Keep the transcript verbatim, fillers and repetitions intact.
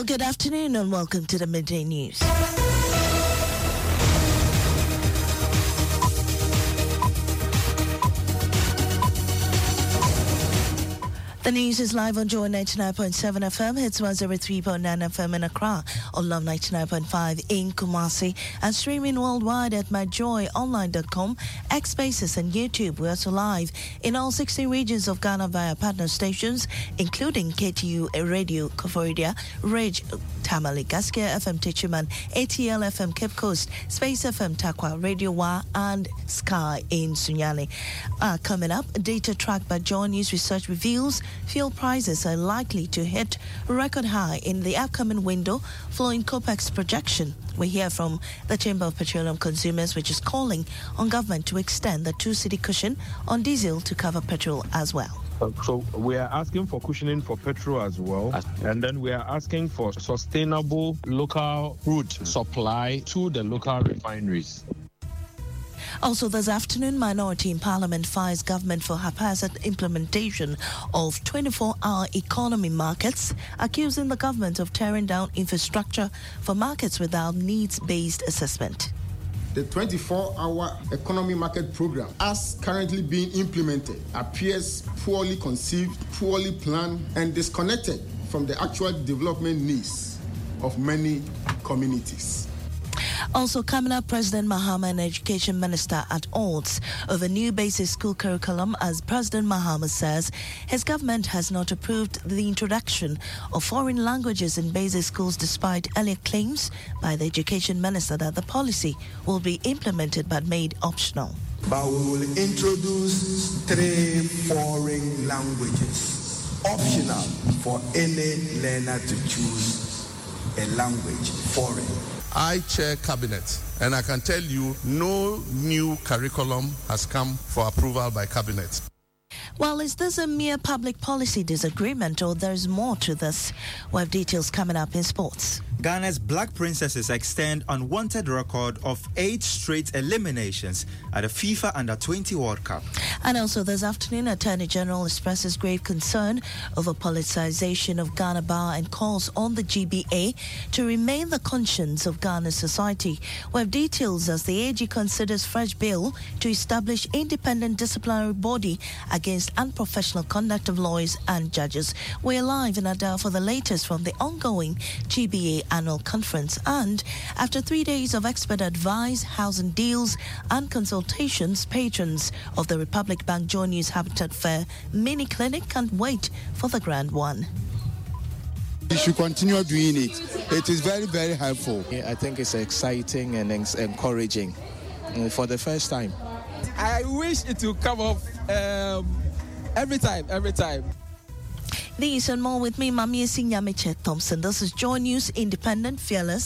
Well, good afternoon and welcome to the Midday News. The news is live on Joy ninety-nine point seven F M, hits one oh three point nine F M in Accra, on Love ninety-nine point five in Kumasi, and streaming worldwide at my joy online dot com, X Spaces and YouTube. We're also live in all sixty regions of Ghana via partner stations, including K T U Radio Koforidua, Ridge Tamale, Gaskia F M Tichuman, A T L F M Cape Coast, Space F M Takwa, Radio Wa, and Sky in Sunyani. Uh, coming up, data tracked by Joy News Research reveals fuel prices are likely to hit record high in the upcoming window, following COPEC's projection. We hear from the Chamber of Petroleum Consumers, which is calling on government to extend the two-city cushion on diesel to cover petrol as well. So we are asking for cushioning for petrol as well, and then we are asking for sustainable local crude supply to the local refineries. Also this afternoon, minority in Parliament fires government for haphazard implementation of twenty-four hour economy markets, accusing the government of tearing down infrastructure for markets without needs-based assessment. The twenty-four hour economy market program, as currently being implemented, appears poorly conceived, poorly planned, and disconnected from the actual development needs of many communities. Also coming up, President Mahama and Education Minister at odds over new basic school curriculum, as President Mahama says his government has not approved the introduction of foreign languages in basic schools, despite earlier claims by the Education Minister that the policy will be implemented but made optional. But we will introduce three foreign languages, optional for any learner to choose a language, foreign. I chair cabinet, and I can tell you no new curriculum has come for approval by cabinet. Well, is this a mere public policy disagreement, or there's more to this? We have details coming up in sports. Ghana's Black Princesses extend unwanted record of eight straight eliminations at the FIFA Under twenty World Cup. And also this afternoon, Attorney General expresses grave concern over politicization of Ghana Bar and calls on the G B A to remain the conscience of Ghana's society. We have details as the A G considers fresh bill to establish independent disciplinary body against unprofessional conduct of lawyers and judges. We're live in Adele for the latest from the ongoing G B A annual conference. And after three days of expert advice, housing deals and consultations, patrons of the Republic Bank Joy News Habitat Fair mini clinic can't wait for the grand one. We should continue doing it. It is very, very helpful. I think it's exciting and encouraging for the first time. I wish it would come up um, every time, every time. These and more with me, Mami Sinyamiche Thompson. This is Joy News, independent, fearless,